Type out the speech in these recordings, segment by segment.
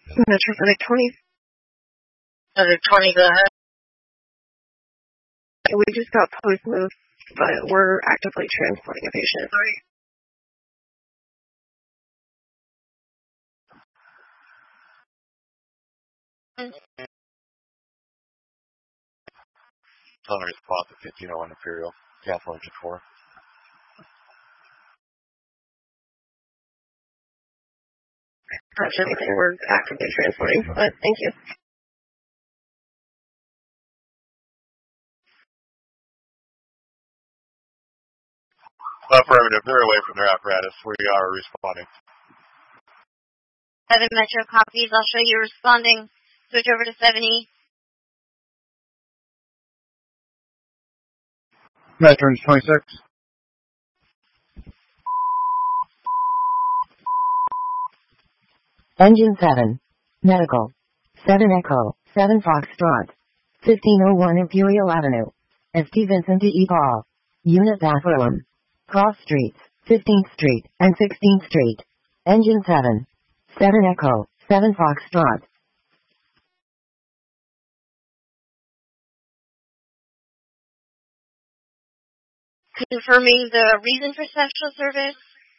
Metro Civic 20. Civic 20, go ahead. We just got post-move, but we're actively transporting a patient. Sorry. Preliminary response at 1501 Imperial, cancel engine 4. That's everything we're actively transporting, but thank you. Affirmative, they're away from their apparatus. We are responding. 7 Metro copies, I'll show you responding. Switch over to 7E. Metro 26. Engine 7. Medical. 7 Echo. 7 Foxtrot. 1501 Imperial Avenue. St. Vincent de Paul. Unit bathroom. Cross streets, 15th Street and 16th Street. Engine 7. 7 Echo. 7 Foxtrot. Confirming the reason for special service.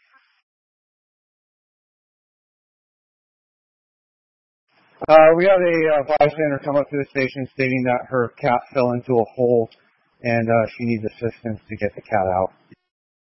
We had a bystander come up to the station stating that her cat fell into a hole and she needs assistance to get the cat out.